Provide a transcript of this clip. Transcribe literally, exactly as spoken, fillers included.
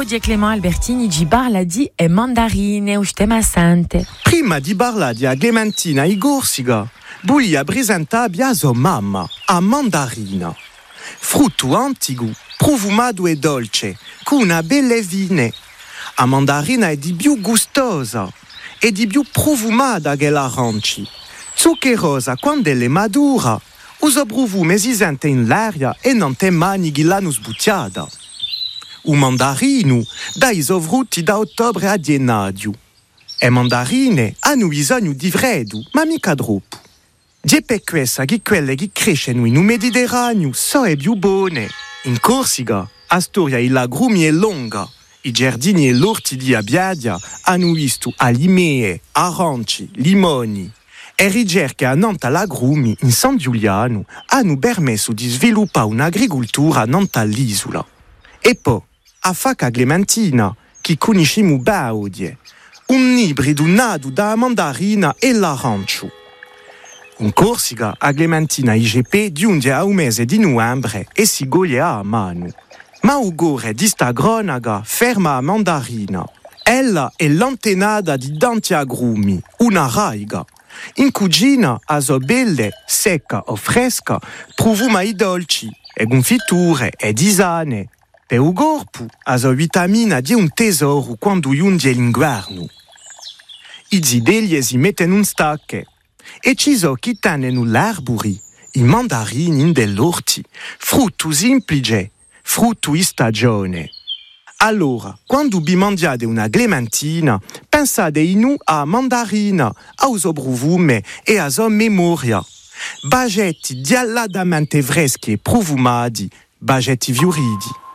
Oggi Clément Albertini ci parla di e mandarine, un tema sante. Prima di parlare di Clementina e Gorsiga, voglio presentare a sua mamma, a mandarina. Frutto antico, profumato e dolce, con una bella vine. La mandarina è di più gustosa e di più profumata che l'aranci. Zuccherosa quando è madura, usa profume si sente in l'aria e non te mani che l'hanno sbucciata. Un mandarino dai so frutti da ottobre a gennaio. E mandarine hanno bisogno di freddo, ma mica troppo. Di per questo che quelle che crescono in un Mediterraneo sono più buone. In Corsica, la storia degli agrumi è lunga. I giardini e l'orti di Abbiadia hanno visto alimee, aranci, limoni. E ricerche a Nantes all'agrumi in San Giuliano hanno permesso di sviluppare un'agricoltura a Nantes all'isola. E poi, a Faca Clementina, che conosciamo bene oggi, un ibrido nato da mandarina e l'arancio. In Corsica, a Clementina I G P giunge a un mese di novembre e si goglie a mano. Ma il gore di sta cronaca ferma a mandarina. Ella è l'antenata di tanti agrumi, una raiga. In cucina, a so belle, secca o fresca, profuma i dolci, e confiture, e tisane. Per il corpo, a so vitamina di un tesoro quando giunge l'inverno. I zideglie si mettono un stacche, e ci so chi tengono l'arbori, i mandarini dell'orti, frutto semplice, frutto in stagione. Allora, quando vi mangiate una clementina, pensate in nu a mandarina, a suo profume e a sua memoria. Bagetti dialladamente freschi e profumati, bagetti fioriti.